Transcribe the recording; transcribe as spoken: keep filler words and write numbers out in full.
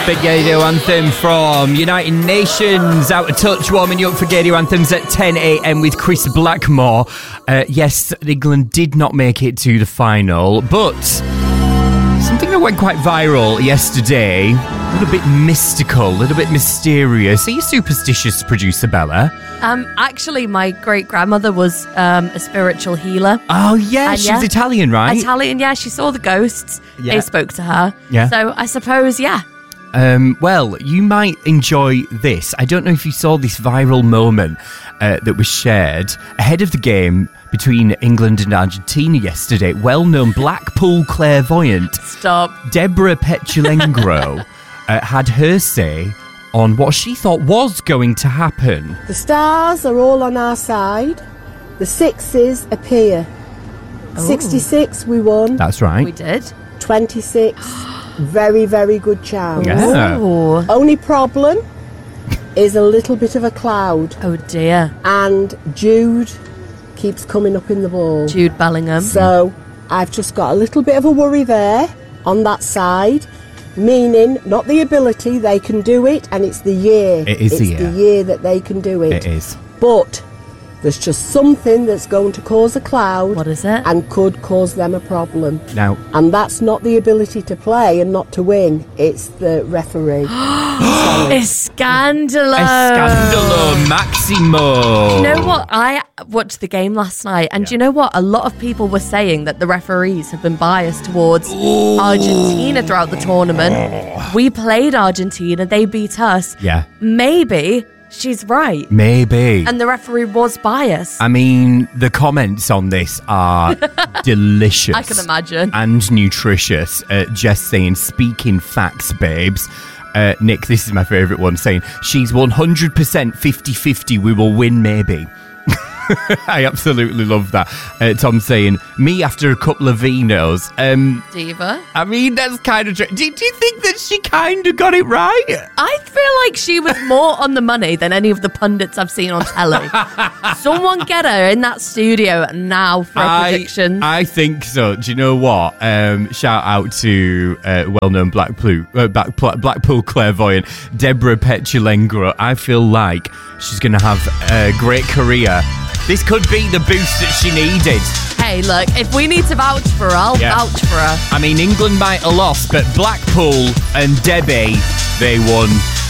Big radio anthem from United Nations. Out of touch, warming you up for radio anthems at ten a.m. with Chris Blackmore. Uh, yes, England did not make it to the final, but something that went quite viral yesterday, a little bit mystical, a little bit mysterious. Are you superstitious, producer Bella? Um, actually, my great-grandmother was um, a spiritual healer. Oh, yeah, And she's yeah, Italian, right? Italian, yeah. She saw the ghosts. Yeah. They spoke to her. Yeah. So I suppose, yeah. Um, well, you might enjoy this. I don't know if you saw this viral moment uh, that was shared ahead of the game between England and Argentina yesterday. Well-known Blackpool clairvoyant Stop. Deborah Petulengro uh, had her say on what she thought was going to happen. The stars are all on our side. The sixes appear. Ooh. sixty-six, we won. That's right. We did. twenty-six, very, very good chance. Yeah. Ooh. Only problem is a little bit of a cloud. Oh, dear. And Jude keeps coming up in the ball. Jude Bellingham. So I've just got a little bit of a worry there on that side. Meaning, not the ability, they can do it, and it's the year. It is it's the year. the year that they can do it. It is. But there's just something that's going to cause a cloud. What is it? And could cause them a problem. Now, And that's not the ability to play and not to win. It's the referee. Sorry. Escandalo. Escandalo Maximo. You know what? I watched the game last night, and do you know what? A lot of people were saying that the referees have been biased towards Ooh. Argentina throughout the tournament. Oh. We played Argentina, they beat us. Yeah. Maybe she's right. Maybe. And the referee was biased. I mean, the comments on this are delicious. I can imagine. And nutritious. Uh, Jess saying, speaking facts, babes. Uh, Nick, this is my favourite one, saying, she's one hundred percent fifty-fifty, we will win maybe. I absolutely love that. Uh, Tom saying, me after a couple of vinos. Um, Diva. I mean, that's kind of... Tr- do, do you think that she kind of got it right? I feel like she was more on the money than any of the pundits I've seen on telly. Someone get her in that studio now for a I, prediction. I think so. Do you know what? Um, shout out to uh, well-known Blackpool, uh, Black, Blackpool clairvoyant Deborah Petulengro. I feel like she's going to have a great career. This could be the boost that she needed. Hey, look, if we need to vouch for her, I'll Yeah. vouch for her. I mean, England might have lost, but Blackpool and Debbie, they won.